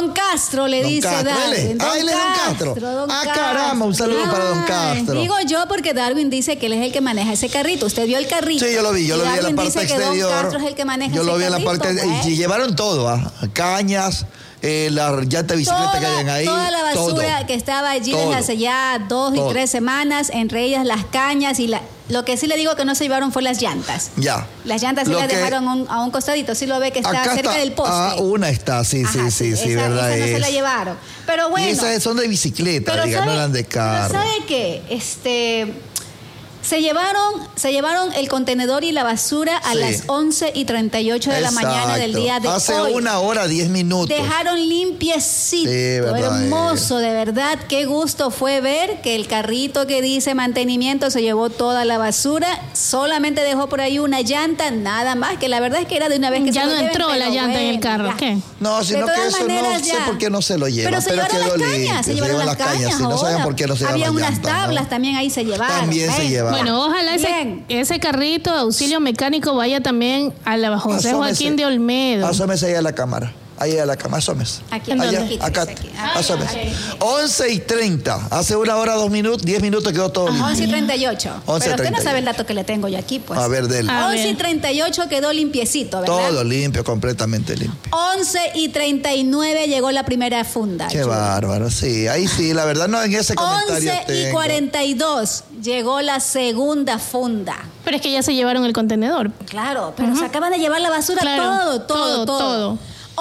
Don Castro le dice Darwin. Él es Don Castro. Caramba, un saludo para Don Castro. Digo yo porque Darwin dice que él es el que maneja ese carrito. Usted vio el carrito. Sí, yo lo vi en la parte exterior. Que Don Castro es el que maneja ese carrito. Yo lo vi en la parte y llevaron todo, cañas, la llanta de bicicleta que habían ahí. Toda la basura que estaba allí desde hace ya 2 y 3 semanas, entre ellas las cañas y lo que sí le digo que no se llevaron fue las llantas. Ya. Las llantas sí las dejaron a un costadito. Sí lo ve que está cerca del poste. Una está, sí, verdad esa no se la llevaron. Pero bueno. Y esas son de bicicleta, digamos, no eran de carro. ¿Sabe qué? Se llevaron el contenedor y la basura a las 11:38 de la mañana del día de hoy. Hace 1 hora, 10 minutos. Dejaron limpiecito, hermoso, de verdad. Qué gusto fue ver que el carrito que dice mantenimiento se llevó toda la basura. Solamente dejó por ahí una llanta, nada más, que la verdad es que era de una vez que ya no entró la llanta en el carro. ¿Qué? No, sino que eso no sé por qué no se lo llevan. Pero se llevaron las cañas. Se llevaron las cañas. No saben por qué no se llevan las Había llantas. unas tablas también ahí se llevaron. También se llevaron. Bueno, ojalá ese carrito de auxilio mecánico vaya también a la José Joaquín de Olmedo. Asómese ahí a la cámara. Ahí a la cámara, asómese. Aquí, acá, asómese. 11:30. Hace 1 hora, 10 minutos quedó todo limpio. 11:38. Pero usted no sabe el dato que le tengo yo aquí, pues. A ver, dele. 11:38 quedó limpiecito, ¿verdad? Todo limpio, completamente limpio. 11:39 llegó la primera funda. Qué bárbaro, sí. Ahí sí, la verdad no en ese comentario 11:42 llegó la segunda funda. Pero es que ya se llevaron el contenedor. Claro, pero se acaban de llevar la basura, todo.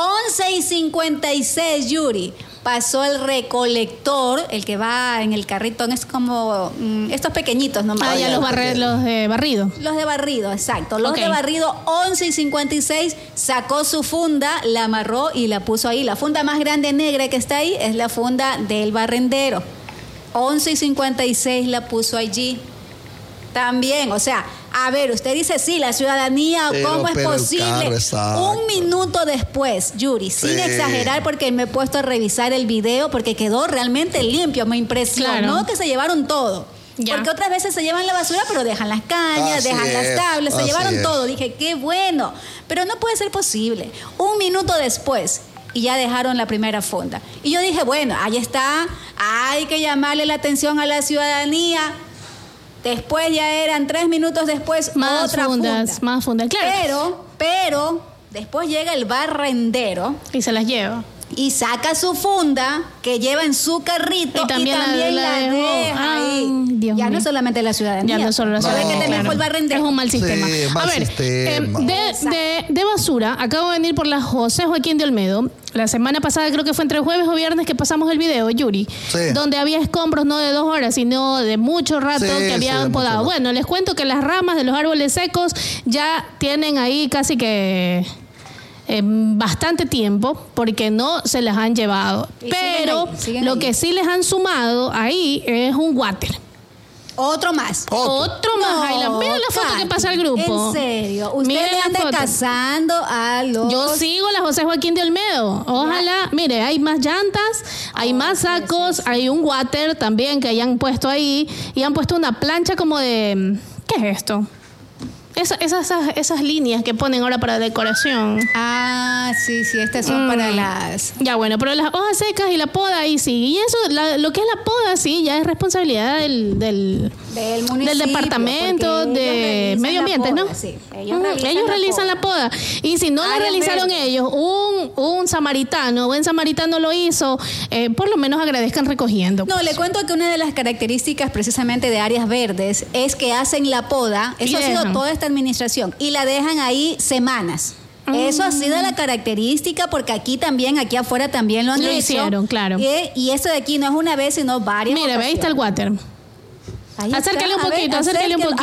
11:56, Yuri. Pasó el recolector, el que va en el carritón, es como estos pequeñitos nomás. Los de barrido. Los de barrido, exacto. Los de barrido, 11:56, sacó su funda, la amarró y la puso ahí. La funda más grande negra que está ahí es la funda del barrendero. 11:56 la puso allí. También, o sea, a ver, usted dice, sí, la ciudadanía, ¿cómo es posible? 1 minuto después, Yuri, sin exagerar, porque me he puesto a revisar el video, porque quedó realmente limpio, me impresionó que se llevaron todo. Porque otras veces se llevan la basura, pero dejan las cañas, dejan las tablas, se llevaron todo. Dije, qué bueno, pero no puede ser posible. 1 minuto después, y ya dejaron la primera funda. Y yo dije, bueno, ahí está, hay que llamarle la atención a la ciudadanía. Después ya eran 3 minutos después otra funda. Más fundas, claro. Pero después llega el barrendero. Y se las lleva. Y saca su funda que lleva en su carrito y también la deja ahí. Dios ya mío. No es solamente la ciudadanía. Ya no solo la ciudadanía. Que también fue el barrendero. Es un mal sistema. Sí, a ver, de basura, acabo de venir por la José Joaquín de Olmedo. La semana pasada, creo que fue entre jueves o viernes que pasamos el video, Yuri, donde había escombros no de 2 horas, sino de mucho rato que habían podado. Bueno, les cuento que las ramas de los árboles secos ya tienen ahí casi que bastante tiempo porque no se las han llevado. Pero lo que sí les han sumado ahí es un water. Otro más. Vean la foto que pasa al grupo. ¿En serio? ¿Usted le anda cazando a los...? Yo sigo la José Joaquín de Olmedo. Ojalá, mire, hay más llantas, hay más sacos, hay un water también que hayan puesto ahí y han puesto una plancha como de... ¿Qué es esto? Esas líneas que ponen ahora para decoración. Ah, sí, estas son para las... Ya, bueno, pero las hojas secas y la poda ahí sí. Y eso, lo que es la poda, sí, ya es responsabilidad del departamento de medio ambiente, ¿no? Sí, ellos realizan la poda. Y si no la realizaron ellos, un buen samaritano lo hizo, por lo menos agradezcan recogiendo. No, le cuento que una de las características precisamente de áreas verdes es que hacen la poda, eso ha sido toda esta administración, y la dejan ahí semanas. Eso ha sido la característica, porque aquí afuera también lo han hecho. Hicieron, claro. Y esto de aquí no es una vez, sino varias. Mira, ahí está el water. Acércale un poquito. Antes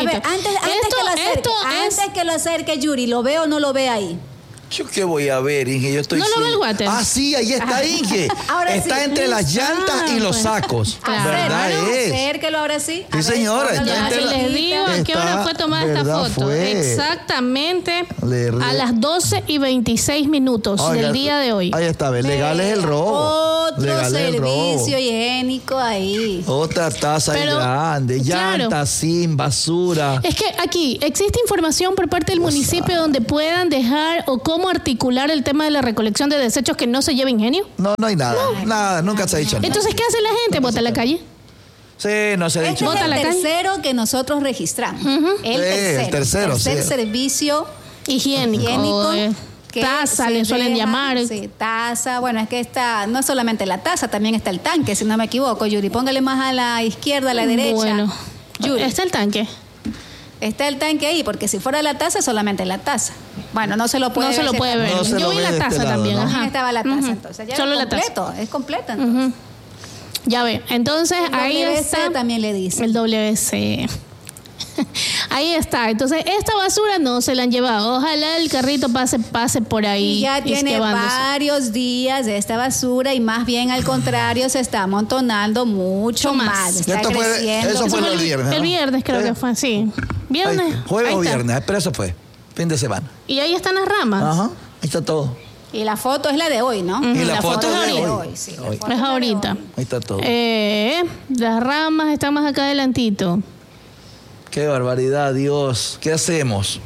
que lo acerque, Yuri, ¿lo ve o no lo ve ahí? ¿Yo qué voy a ver, Inge? Yo estoy... ¿No lo ve el water? Ah, sí, ahí está, Inge. Está entre las llantas y los sacos. Claro. ¿Verdad es? Acérquelo ahora sí. Sí, señora. Ya les digo a qué hora fue tomada esta foto. Exactamente a las 12:26 del día de hoy. Ahí está, legal es el robo. otro servicio higiénico ahí. Otra taza grande, llantas sin basura. Es que aquí existe información por parte del municipio donde puedan dejar o cómo articular el tema de la recolección de desechos que no se lleve Ingenio. No hay nada. Nada, nunca se ha dicho nada. Entonces, ¿qué hace la gente? ¿Bota a la calle? Sí, no se ha dicho nada. Este es el tercero que nosotros registramos. El tercer servicio higiénico. Taza le suelen llamar. Sí, taza. Bueno, es que no es solamente la taza, también está el tanque, si no me equivoco, Yuri. Póngale más a la izquierda, a la derecha. Bueno, Yuri. Está el tanque. Está el tanque ahí, porque si fuera la taza, solamente la taza. Bueno, no se lo puede ver. No, yo vi la taza también. ¿no? Ajá. Estaba la taza, entonces. Ya solo la taza. Es completo, entonces. Ya ve, entonces el ahí WC está. También le dice. El WC. Ahí está. Entonces, esta basura no se la han llevado. Ojalá el carrito pase por ahí. Y ya tiene varios días de esta basura y más bien al contrario se está amontonando mucho más. Está creciendo. Eso fue el viernes. El viernes creo que fue, sí. Viernes. Jueves o viernes, pero eso fue. Fin de semana. Y ahí están las ramas. Ajá, ahí está todo. Y la foto es la de hoy, ¿no? Y la foto es de hoy. Sí, es ahorita. Ahí está todo. Las ramas están más acá adelantito. Qué barbaridad, Dios. ¿Qué hacemos?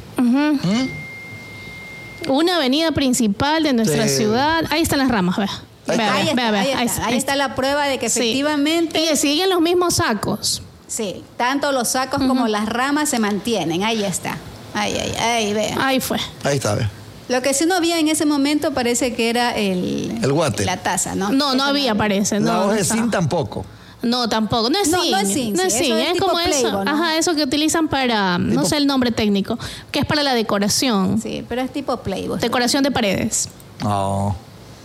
Una avenida principal de nuestra ciudad. Ahí están las ramas, Ahí está la prueba de que efectivamente... Y siguen los mismos sacos. Sí, tanto los sacos como las ramas se mantienen. Ahí está. Ahí, vean. Ahí fue. Ahí está, ve. Lo que sí no había en ese momento parece que era el guate. La taza, ¿no? No había, parece. La hoja de zinc tampoco. No, tampoco. No es zinc. No es zinc. Es como eso. ¿No? Ajá, eso que utilizan para, no sé el nombre técnico, que es para la decoración. Sí, pero es tipo Playboy. Decoración de paredes. Oh.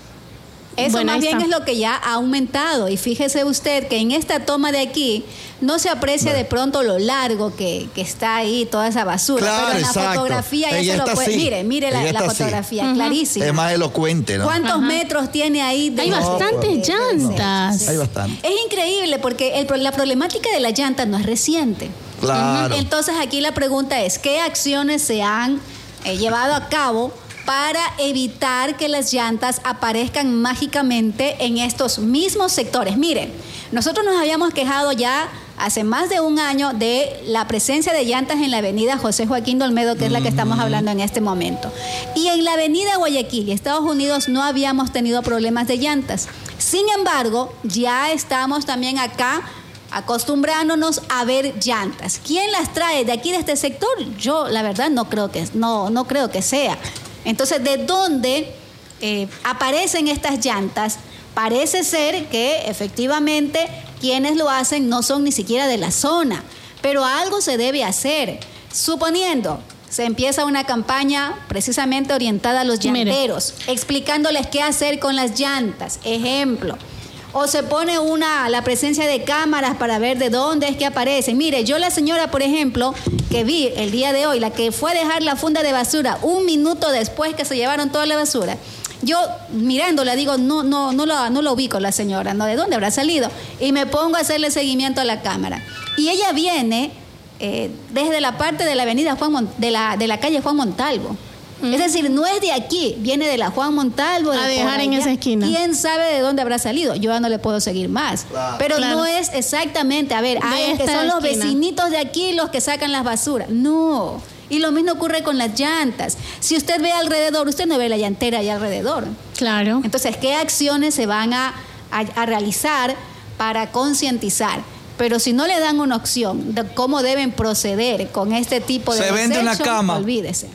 Eso más bien es lo que ya ha aumentado. Y fíjese usted que en esta toma de aquí no se aprecia de pronto lo largo que está ahí toda esa basura. Claro, pero en la fotografía ya se lo puede. Mire la fotografía, clarísima. Es más elocuente, ¿no? ¿Cuántos metros tiene ahí? Hay bastantes llantas. Sí. Hay bastantes. Es increíble porque la problemática de las llantas no es reciente. Claro. Entonces aquí la pregunta es, ¿qué acciones se han llevado a cabo para evitar que las llantas aparezcan mágicamente en estos mismos sectores? Miren, nosotros nos habíamos quejado ya hace más de un año de la presencia de llantas en la avenida José Joaquín de Olmedo, que es la que estamos hablando en este momento. Y en la avenida Guayaquil y Estados Unidos no habíamos tenido problemas de llantas. Sin embargo, ya estamos también acá acostumbrándonos a ver llantas. ¿Quién las trae de aquí, de este sector? Yo, la verdad, no creo que sea. Entonces, ¿de dónde aparecen estas llantas? Parece ser que efectivamente quienes lo hacen no son ni siquiera de la zona, pero algo se debe hacer. Suponiendo, se empieza una campaña precisamente orientada a los llanteros, explicándoles qué hacer con las llantas, ejemplo. O se pone la presencia de cámaras para ver de dónde es que aparecen. Mire, yo la señora, por ejemplo, que vi el día de hoy, la que fue a dejar la funda de basura 1 minuto después que se llevaron toda la basura, yo mirándola digo, no la ubico la señora, ¿no? ¿De dónde habrá salido? Y me pongo a hacerle seguimiento a la cámara. Y ella viene desde la parte de la avenida de la calle Juan Montalvo. Es decir, no es de aquí, viene de la Juan Montalvo. A dejar en esa esquina. ¿Quién sabe de dónde habrá salido? Yo ya no le puedo seguir más. Claro. Pero no es exactamente, que son los vecinitos de aquí los que sacan las basuras. No. Y lo mismo ocurre con las llantas. Si usted ve alrededor, usted no ve la llantera allá alrededor. Claro. Entonces, ¿qué acciones se van a realizar para concientizar? Pero si no le dan una opción de cómo deben proceder con este tipo de desechos, vende una cama. Olvídese.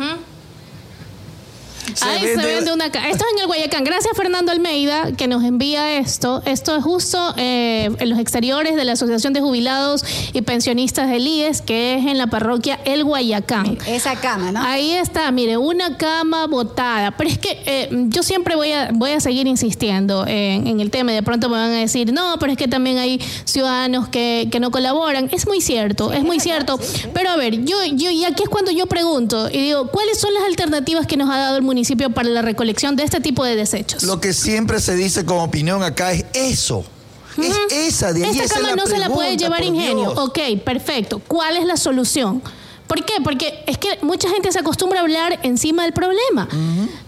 Ahí se vende una casa. Esto es en el Guayacán. Gracias, Fernando Almeida, que nos envía esto. Esto es justo en los exteriores de la Asociación de Jubilados y Pensionistas del IES, que es en la parroquia El Guayacán. Esa cama, ¿no? Ahí está, mire, una cama botada. Pero es que yo siempre voy a seguir insistiendo en el tema. De pronto me van a decir, no, pero es que también hay ciudadanos que no colaboran. Es muy cierto, sí, es muy cierto. Sí. Pero a ver, yo y aquí es cuando yo pregunto y digo, ¿cuáles son las alternativas que nos ha dado el municipio para la recolección de este tipo de desechos? Lo que siempre se dice como opinión acá es eso. Es esa de ahí. Esta cama no se la puede llevar Ingenio. Dios. Ok, perfecto. ¿Cuál es la solución? ¿Por qué? Porque es que mucha gente se acostumbra a hablar encima del problema.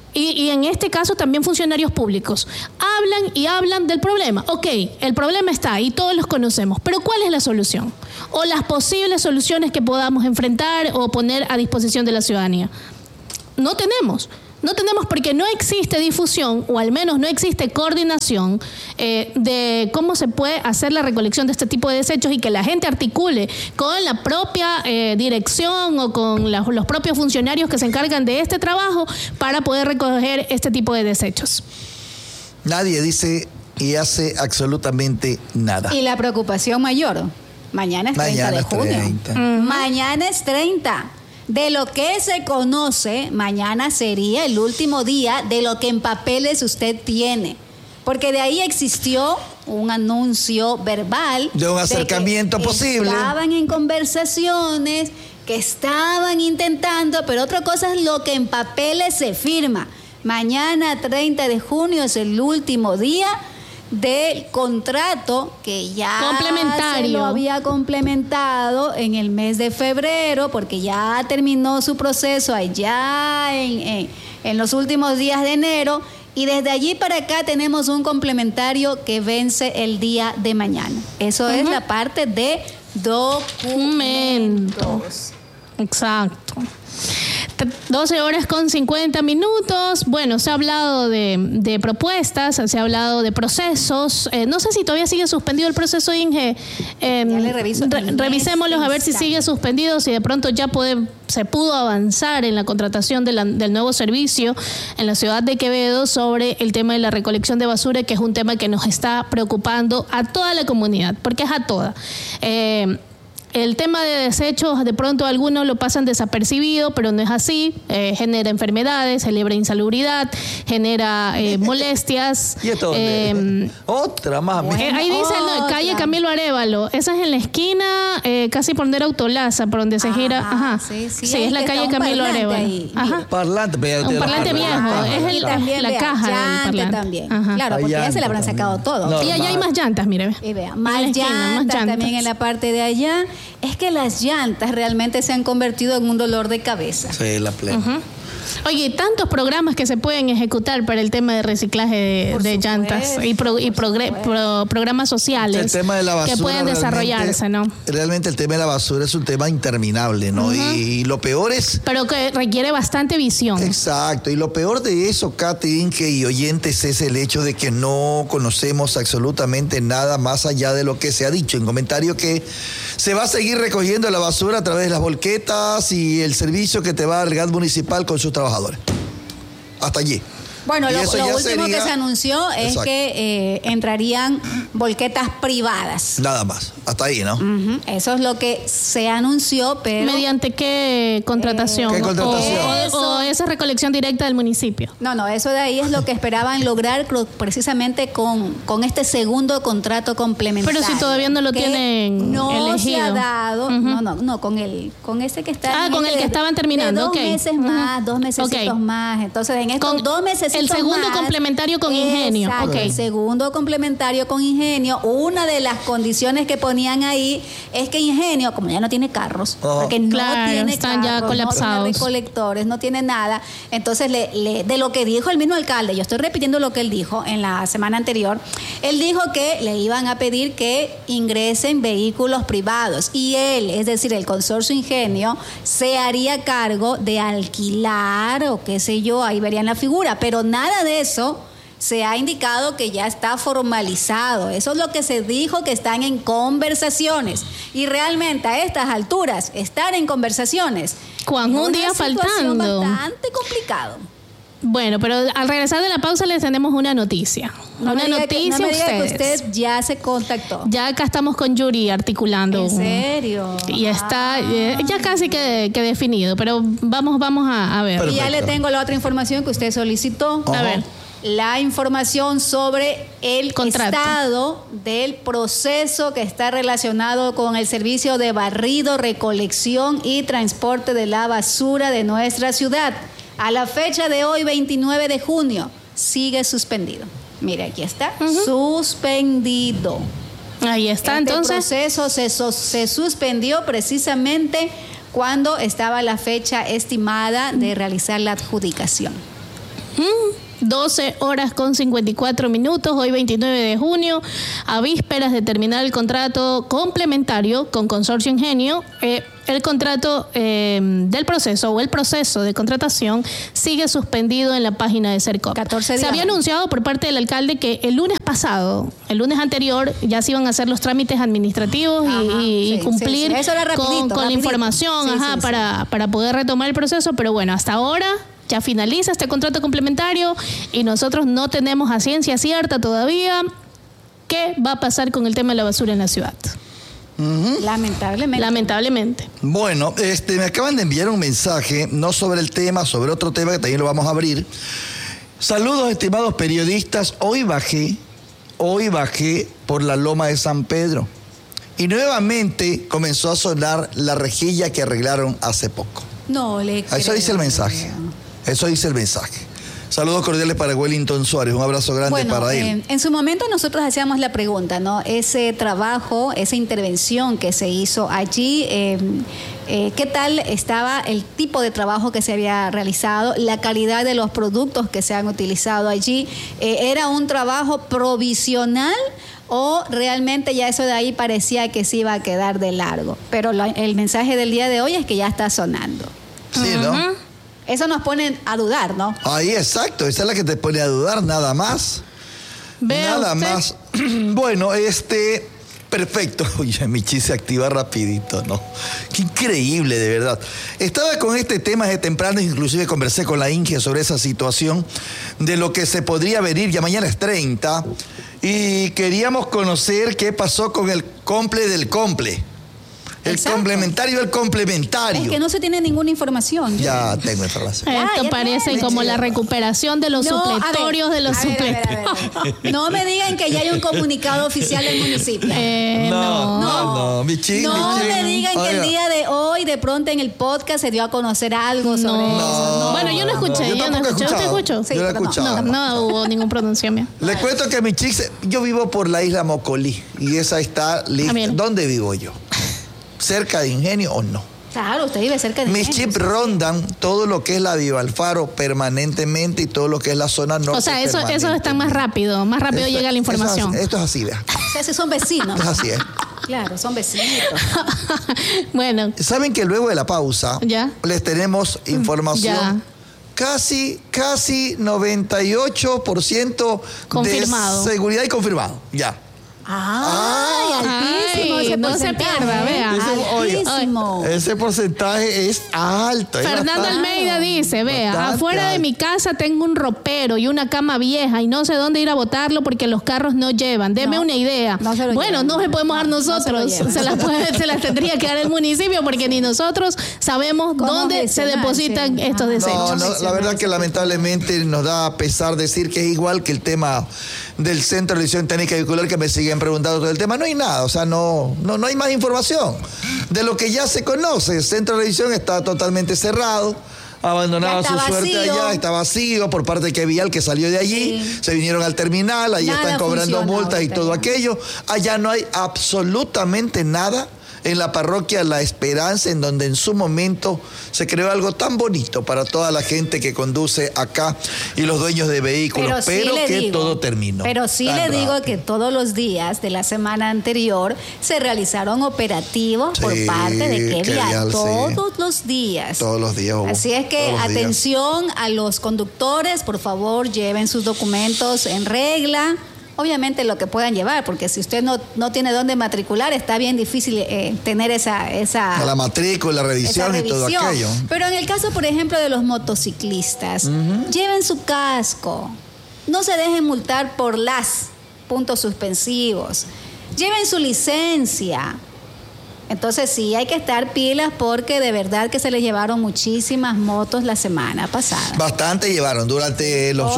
Y en este caso también funcionarios públicos hablan y hablan del problema. Ok, el problema está y todos los conocemos, pero ¿cuál es la solución? O las posibles soluciones que podamos enfrentar o poner a disposición de la ciudadanía. No tenemos porque no existe difusión, o al menos no existe coordinación de cómo se puede hacer la recolección de este tipo de desechos y que la gente articule con la propia dirección o con los propios funcionarios que se encargan de este trabajo para poder recoger este tipo de desechos. Nadie dice y hace absolutamente nada. Y la preocupación mayor, mañana es 30 de junio. Mañana es 30. De lo que se conoce, mañana sería el último día de lo que en papeles usted tiene. Porque de ahí existió un anuncio verbal. De un acercamiento posible. Estaban en conversaciones, que estaban intentando, pero otra cosa es lo que en papeles se firma. Mañana, 30 de junio, es el último día del contrato que ya se lo había complementado en el mes de febrero, porque ya terminó su proceso allá en los últimos días de enero, y desde allí para acá tenemos un complementario que vence el día de mañana. Eso es la parte de documentos. Exacto. 12 horas con 50 minutos. Bueno, se ha hablado de propuestas, se ha hablado de procesos. No sé si todavía sigue suspendido el proceso, Inge. Ya le reviso. Revisémoslos a ver si sigue suspendido, si de pronto ya se pudo avanzar en la contratación del nuevo servicio en la ciudad de Quevedo sobre el tema de la recolección de basura, que es un tema que nos está preocupando a toda la comunidad, porque es a toda. El tema de desechos, de pronto algunos lo pasan desapercibido, pero no es así. Genera enfermedades, genera insalubridad, genera molestias. ¿Y esto otra más? Ahí dice, calle Camilo Arévalo. Esa es en la esquina, casi por donde era Autolaza, por donde se gira. Ajá. Sí, es la calle Camilo Arévalo. Ajá. Parlante, un parlante viejo. Es la caja del parlante. También. Claro, porque ya se le habrán sacado todo. Y allá hay más llantas, mire. Y vea, más llantas también en la parte de allá. Es que las llantas realmente se han convertido en un dolor de cabeza. Sí, la plena. Oye, tantos programas que se pueden ejecutar para el tema de reciclaje de llantas y programas sociales el tema de la basura que pueden desarrollarse, ¿no? Realmente el tema de la basura es un tema interminable, ¿no? Y lo peor es... Pero que requiere bastante visión. Exacto. Y lo peor de eso, Katy, Inge y oyentes, es el hecho de que no conocemos absolutamente nada más allá de lo que se ha dicho en comentarios, que se va a seguir recogiendo la basura a través de las volquetas y el servicio que te va a dar el gas municipal con sus trabajadores. Hasta allí. Bueno, lo último que se anunció es que entrarían volquetas privadas. Nada más, hasta ahí, ¿no? Eso es lo que se anunció, pero... ¿Mediante qué contratación? ¿Qué contratación? ¿O esa recolección directa del municipio? No, eso de ahí es lo que esperaban lograr precisamente con este segundo contrato complementario. Pero si todavía no lo tienen elegido. No se ha dado, con ese que está... con el que estaban terminando, de 2 meses más, 2 mesecitos más. Entonces, en estos 2 meses el segundo complementario con Ingenio. El segundo complementario con Ingenio. Una de las condiciones que ponían ahí es que Ingenio, como ya no tiene carros, porque no tiene están carros, ya colapsados, no tiene recolectores, no tiene nada, entonces de lo que dijo el mismo alcalde, yo estoy repitiendo lo que él dijo en la semana anterior, él dijo que le iban a pedir que ingresen vehículos privados y él, es decir, el consorcio Ingenio, se haría cargo de alquilar o qué sé yo, ahí verían la figura, pero nada de eso se ha indicado que ya está formalizado. Eso es lo que se dijo, que están en conversaciones. Y realmente a estas alturas, estar en conversaciones, con un día faltando, bastante complicado. Bueno, pero al regresar de la pausa les tenemos una noticia. No me diga que usted ya se contactó. Ya acá estamos con Yuri articulando. ¿En serio? Y está ya casi que definido, pero vamos a ver. Perfecto. Y ya le tengo la otra información que usted solicitó. A ver. La información sobre el estado del proceso que está relacionado con el servicio de barrido, recolección y transporte de la basura de nuestra ciudad. A la fecha de hoy, 29 de junio, sigue suspendido. Mire, aquí está, suspendido. Ahí está, entonces. El proceso se suspendió precisamente cuando estaba la fecha estimada de realizar la adjudicación. 12 horas con 54 minutos, hoy 29 de junio, a vísperas de terminar el contrato complementario con Consorcio Ingenio. El contrato del proceso o el proceso de contratación sigue suspendido en la página de Sercop. 14 días. Se había anunciado por parte del alcalde que el lunes anterior, ya se iban a hacer los trámites administrativos y cumplir con la información para poder retomar el proceso, pero bueno, hasta ahora ya finaliza este contrato complementario y nosotros no tenemos a ciencia cierta todavía qué va a pasar con el tema de la basura en la ciudad. Lamentablemente. Bueno, me acaban de enviar un mensaje, no sobre el tema, sobre otro tema que también lo vamos a abrir. Saludos, estimados periodistas. Hoy bajé por la loma de San Pedro y nuevamente comenzó a sonar la rejilla que arreglaron hace poco. No le creo. Eso dice el mensaje. Saludos cordiales para Wellington Suárez, un abrazo grande para él. En su momento nosotros hacíamos la pregunta, ¿no? Ese trabajo, esa intervención que se hizo allí, ¿qué tal estaba el tipo de trabajo que se había realizado, la calidad de los productos que se han utilizado allí? ¿Era un trabajo provisional o realmente ya eso de ahí parecía que se iba a quedar de largo? Pero el mensaje del día de hoy es que ya está sonando. Sí, ¿no? Eso nos pone a dudar, ¿no? Ahí, exacto. Esa es la que te pone a dudar, nada más. Nada más. Bueno, perfecto. Oye, Michi se activa rapidito, ¿no? Qué increíble, de verdad. Estaba con este tema desde temprano, inclusive conversé con la Inge sobre esa situación de lo que se podría venir, ya mañana es 30, y queríamos conocer qué pasó con el comple del comple. El complementario del complementario. Es que no se tiene ninguna información. Ya tengo información. Esto parece como la recuperación de los supletorios de los suplentes. No me digan que ya hay un comunicado oficial del municipio. No, Michi. No me digan que el día de hoy, de pronto en el podcast, se dio a conocer algo sobre eso. No. Bueno, yo no escuché. ¿Usted escuchó? Sí, yo no he escuchado. No hubo ningún pronunciamiento. Le cuento que Michi, yo vivo por la isla Mocolí y esa está lista. ¿Dónde vivo yo? ¿Cerca de Ingenio o no? Claro, usted vive cerca de Ingenio. Mis chips rondan todo lo que es la Viva Alfaro permanentemente y todo lo que es la zona norte. O sea, eso está más rápido llega la información. Esto es así, vea. O sea, esos son vecinos. Es así, Claro, son vecinos. Bueno. Saben que luego de la pausa les tenemos información casi 98% confirmado. De seguridad y confirmado. Ya. Altísimo. No se pierda, vea. Altísimo. Ese porcentaje es alto. Fernando Almeida dice, vea, afuera de mi casa tengo un ropero y una cama vieja y no sé dónde ir a botarlo porque los carros no llevan. Deme una idea. No se podemos dar nosotros. Se las tendría que dar el municipio porque ni nosotros sabemos dónde se depositan estos desechos. La verdad que lamentablemente nos da pesar decir que es igual que el tema del Centro de Revisión Técnica Vehicular que me siguen preguntando todo el tema. No hay nada, o sea, no hay más información de lo que ya se conoce. El Centro de Revisión está totalmente cerrado, abandonado a su suerte allá, está vacío por parte de que Vial, que salió de allí, se vinieron al terminal, allí están cobrando multas y todo aquello. Allá no hay absolutamente nada. En la parroquia La Esperanza, en donde en su momento se creó algo tan bonito para toda la gente que conduce acá y los dueños de vehículos, pero que todo terminó. Pero sí le digo que todos los días de la semana anterior se realizaron operativos por parte de Vial, todos los días. Todos los días. Así es que atención a los conductores, por favor, lleven sus documentos en regla. Obviamente lo que puedan llevar, porque si usted no tiene dónde matricular, está bien difícil tener esa la matrícula, la revisión y todo aquello. Pero en el caso, por ejemplo, de los motociclistas, lleven su casco, no se dejen multar por las puntos suspensivos, lleven su licencia. Entonces sí, hay que estar pilas porque de verdad que se les llevaron muchísimas motos la semana pasada. Bastante llevaron, durante los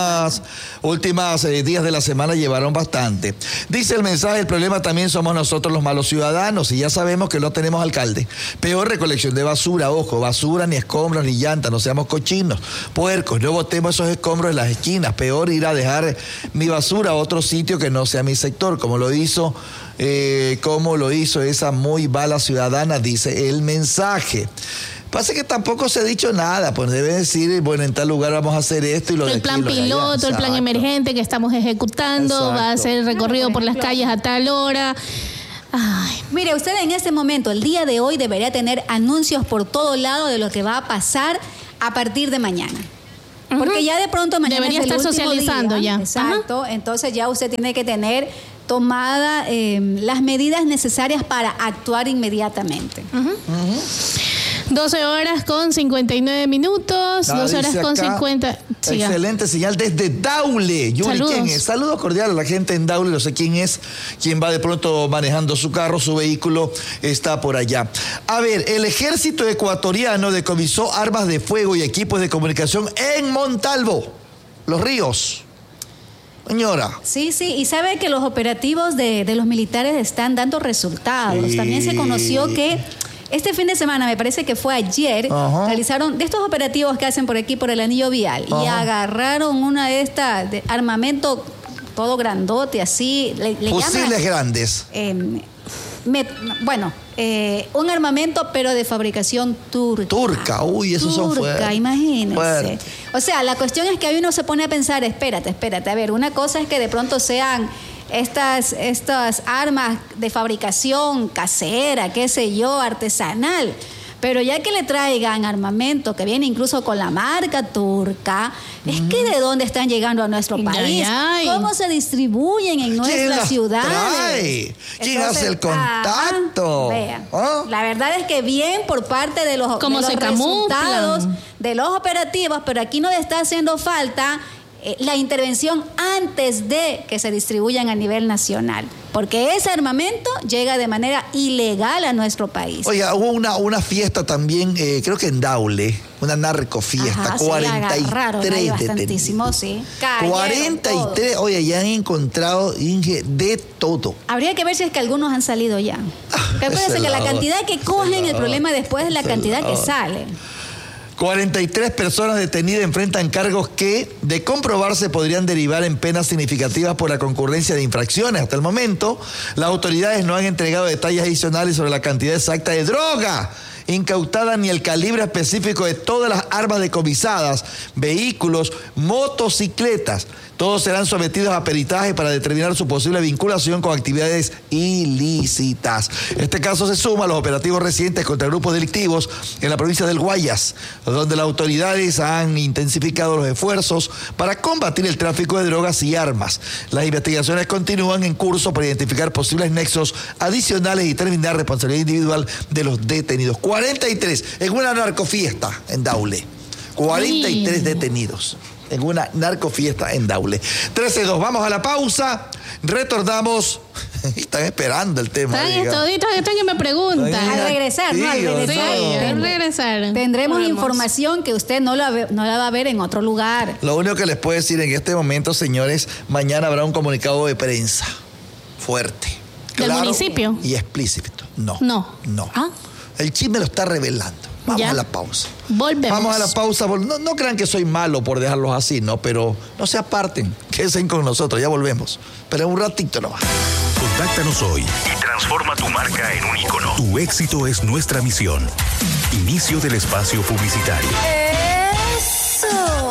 últimos días de la semana llevaron bastante. Dice el mensaje, el problema también somos nosotros los malos ciudadanos y ya sabemos que no tenemos alcalde. Peor recolección de basura, ojo, basura ni escombros ni llantas, no seamos cochinos, puercos, no botemos esos escombros en las esquinas. Peor ir a dejar mi basura a otro sitio que no sea mi sector, como lo hizo esa muy bala ciudadana, dice el mensaje. Pasa que tampoco se ha dicho nada, pues debe decir, bueno, en tal lugar vamos a hacer esto y lo de el plan piloto, el plan emergente que estamos ejecutando, exacto, va a ser recorrido por las calles a tal hora. Ay. Mire, usted en este momento, el día de hoy, debería tener anuncios por todo lado de lo que va a pasar a partir de mañana. Porque ya de pronto mañana debería estar socializando día, ya. Exacto, entonces ya usted tiene que tener tomada las medidas necesarias para actuar inmediatamente. 12 horas con 59 minutos, 12 horas con 50. Siga. Excelente señal desde Daule. Yuri, saludos. ¿Quién es? Saludos cordiales a la gente en Daule, no sé quién es, quien va de pronto manejando su carro, su vehículo, está por allá. A ver, el ejército ecuatoriano decomisó armas de fuego y equipos de comunicación en Montalvo, Los Ríos. Señora. Sí, y sabe que los operativos de los militares están dando resultados. También se conoció que este fin de semana, me parece que fue ayer, realizaron de estos operativos que hacen por aquí, por el anillo vial, y agarraron una de estas de armamento todo grandote, así. Le fusiles llaman, grandes. Un armamento, pero de fabricación turca. Uy, esos son fuertes. Imagínense. Fuerte. O sea, la cuestión es que ahí uno se pone a pensar, espérate. A ver, una cosa es que de pronto sean estas armas de fabricación casera, qué sé yo, artesanal. Pero ya que le traigan armamento que viene incluso con la marca turca, es que de dónde están llegando a nuestro país, cómo se distribuyen en nuestras ciudades. ¿Quién hace el contacto? Vean, la verdad es que bien por parte de los resultados de los operativos, pero aquí no está haciendo falta la intervención antes de que se distribuyan a nivel nacional, porque ese armamento llega de manera ilegal a nuestro país. Oiga, hubo una fiesta también, creo que en Daule, una narcofiesta, 43 detenidos. Sí. 43, oye, ya han encontrado de todo. Habría que ver si es que algunos han salido ya. Acuérdense que la cantidad que cogen, el problema después es la cantidad que sale. 43 personas detenidas enfrentan cargos que, de comprobarse, podrían derivar en penas significativas por la concurrencia de infracciones. Hasta el momento, las autoridades no han entregado detalles adicionales sobre la cantidad exacta de droga incautada ni el calibre específico de todas las armas decomisadas, vehículos, motocicletas. Todos serán sometidos a peritaje para determinar su posible vinculación con actividades ilícitas. Este caso se suma a los operativos recientes contra grupos delictivos en la provincia del Guayas, donde las autoridades han intensificado los esfuerzos para combatir el tráfico de drogas y armas. Las investigaciones continúan en curso para identificar posibles nexos adicionales y determinar responsabilidad individual de los detenidos. 43 en una narcofiesta en Daule. 43 detenidos en una narcofiesta en Daule. 13:02, vamos a la pausa, retornamos. Están esperando el tema. Están toditos que están que me preguntan. Al regresar, al regresar. Tendremos información que usted no la va a ver en otro lugar. Lo único que les puedo decir en este momento, señores, mañana habrá un comunicado de prensa fuerte. ¿Del municipio? Y explícito. No. ¿Ah? El chisme lo está revelando. Vamos a la pausa. Volvemos. Vamos a la pausa. No crean que soy malo por dejarlos así, no, pero no se aparten. Quédense con nosotros, ya volvemos. Pero en un ratito nomás. Contáctanos hoy y transforma tu marca en un ícono. Tu éxito es nuestra misión. Inicio del espacio publicitario. ¡Eso!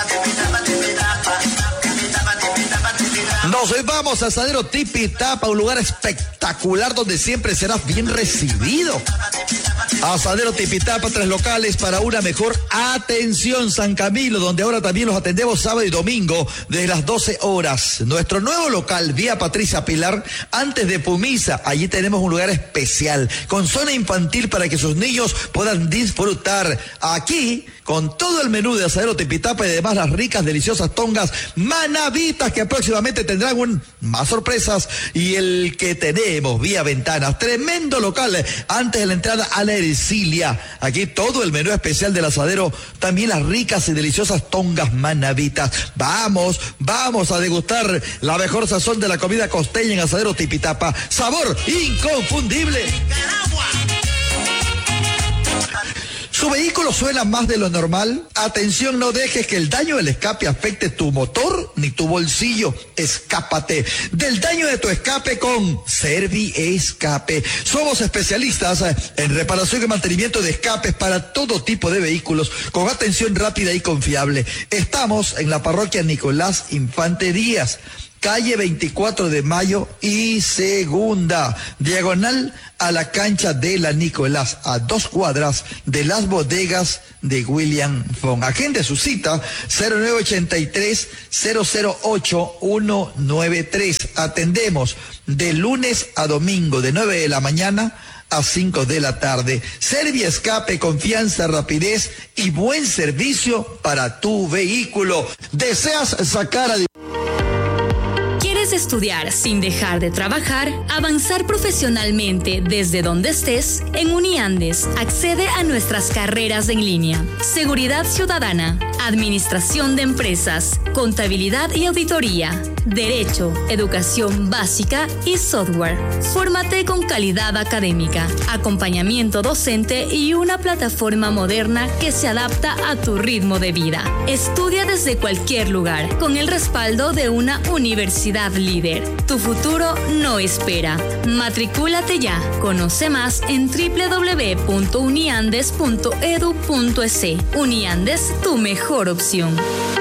Nos vamos a Asadero Tipitapa, un lugar espectacular donde siempre serás bien recibido. Asadero Tipitapa, 3 locales para una mejor atención. San Camilo, donde ahora también los atendemos sábado y domingo desde las 12 horas. Nuestro nuevo local, vía Patricia Pilar, antes de Pumisa. Allí tenemos un lugar especial con zona infantil para que sus niños puedan disfrutar. Aquí, con todo el menú de Asadero Tipitapa y además las ricas, deliciosas tongas manavitas que próximamente tendrán más sorpresas. Y el que tenemos vía ventanas, tremendo local antes de la entrada a la Ercilia. Aquí todo el menú especial del asadero, también las ricas y deliciosas tongas manavitas. Vamos a degustar la mejor sazón de la comida costeña en Asadero Tipitapa. Sabor inconfundible. ¿Su vehículo suena más de lo normal? Atención, no dejes que el daño del escape afecte tu motor ni tu bolsillo. Escápate del daño de tu escape con Serviescape. Somos especialistas en reparación y mantenimiento de escapes para todo tipo de vehículos con atención rápida y confiable. Estamos en la parroquia Nicolás Infante Díaz, calle 24 de Mayo y Segunda, diagonal a la cancha de la Nicolás, a 2 cuadras de las bodegas de William Fong. Agende su cita 0983-008-193. Atendemos de lunes a domingo de 9 de la mañana a 5 de la tarde. Serviescape, confianza, rapidez y buen servicio para tu vehículo. ¿Deseas sacar a estudiar sin dejar de trabajar, avanzar profesionalmente desde donde estés? En Uniandes, accede a nuestras carreras en línea: Seguridad Ciudadana, Administración de Empresas, Contabilidad y Auditoría, Derecho, Educación Básica y Software. Fórmate con calidad académica, acompañamiento docente y una plataforma moderna que se adapta a tu ritmo de vida. Estudia desde cualquier lugar, con el respaldo de una universidad líder. Tu futuro no espera. Matricúlate ya. Conoce más en www.uniandes.edu.es. Uniandes, tu mejor opción.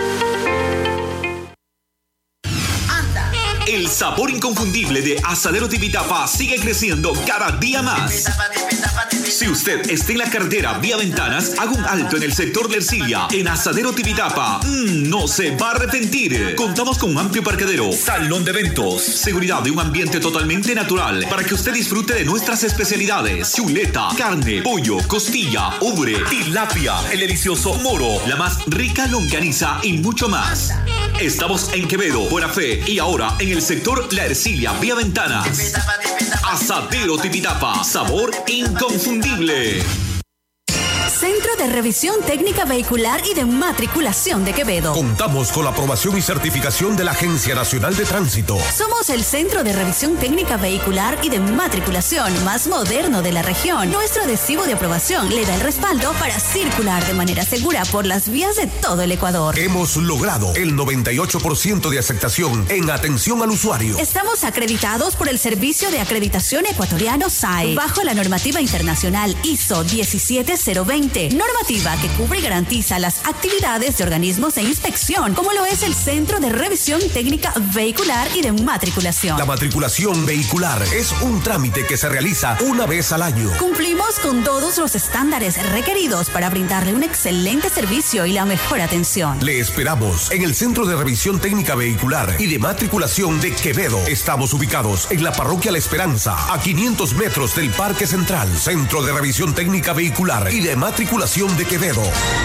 El sabor inconfundible de Asadero Tipitapa sigue creciendo cada día más. Si usted está en la carretera Vía Ventanas, haga un alto en el sector de Ercilia. En Asadero Tipitapa, no se va a arrepentir. Contamos con un amplio parqueadero, salón de eventos, seguridad y un ambiente totalmente natural para que usted disfrute de nuestras especialidades: chuleta, carne, pollo, costilla, ubre, tilapia, el delicioso moro, la más rica longaniza y mucho más. Estamos en Quevedo, Buena Fe y ahora en el sector La Ercilia, Vía Ventanas. Asadero Tipitapa, sabor inconfundible. Centro de Revisión Técnica Vehicular y de Matriculación de Quevedo. Contamos con la aprobación y certificación de la Agencia Nacional de Tránsito. Somos el Centro de Revisión Técnica Vehicular y de Matriculación más moderno de la región. Nuestro adhesivo de aprobación le da el respaldo para circular de manera segura por las vías de todo el Ecuador. Hemos logrado el 98% de aceptación en atención al usuario. Estamos acreditados por el Servicio de Acreditación Ecuatoriano SAE, bajo la normativa internacional ISO 17020, normativa que cubre y garantiza las actividades de organismos de inspección, como lo es el Centro de Revisión Técnica Vehicular y de Matriculación. La matriculación vehicular es un trámite que se realiza una vez al año. Cumplimos con todos los estándares requeridos para brindarle un excelente servicio y la mejor atención. Le esperamos en el Centro de Revisión Técnica Vehicular y de Matriculación de Quevedo. Estamos ubicados en la Parroquia La Esperanza, a 500 metros del Parque Central. Centro de Revisión Técnica Vehicular y de Matriculación de Quevedo.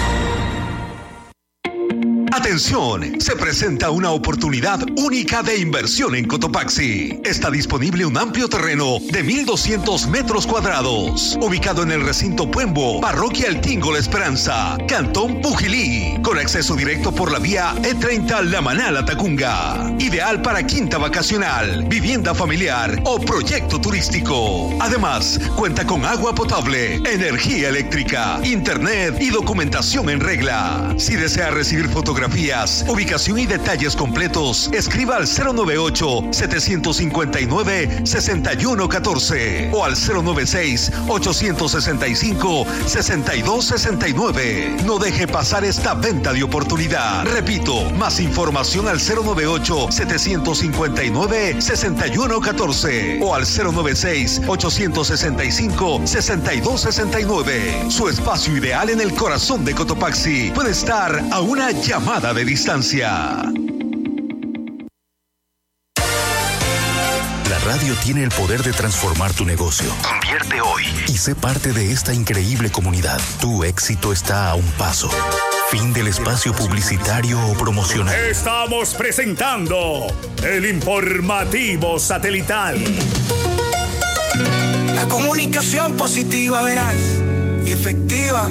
Atención, se presenta una oportunidad única de inversión en Cotopaxi. Está disponible un amplio terreno de 1,200 metros cuadrados, ubicado en el recinto Puembo, Parroquia El Tingo La Esperanza, Cantón Pujilí, con acceso directo por la vía E30 La Manala Tacunga. Ideal para quinta vacacional, vivienda familiar o proyecto turístico. Además, cuenta con agua potable, energía eléctrica, internet y documentación en regla. Si desea recibir fotografías, ubicación y detalles completos, escriba al 098-759-6114 o al 096-865-6269. No deje pasar esta venta de oportunidad. Repito, más información al 098-759-6114 o al 096-865-6269. Su espacio ideal en el corazón de Cotopaxi puede estar a una llamada de distancia. La radio tiene el poder de transformar tu negocio. Convierte hoy y sé parte de esta increíble comunidad. Tu éxito está a un paso. Fin del espacio publicitario o promocional. Estamos presentando el informativo satelital. La comunicación positiva, veraz y efectiva